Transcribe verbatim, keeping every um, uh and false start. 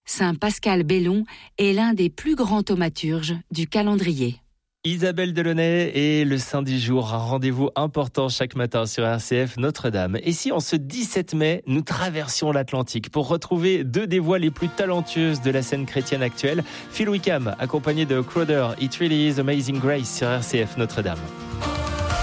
Saint Pascal Bellon est l'un des plus grands thaumaturges du calendrier. Isabelle Delaunay et le Saint du jour, un rendez-vous important chaque matin sur R C F Notre-Dame. Et si en ce dix-sept mai, nous traversions l'Atlantique pour retrouver deux des voix les plus talentueuses de la scène chrétienne actuelle, Phil Wickham, accompagné de Crowder, It Really Is Amazing Grace sur R C F Notre-Dame.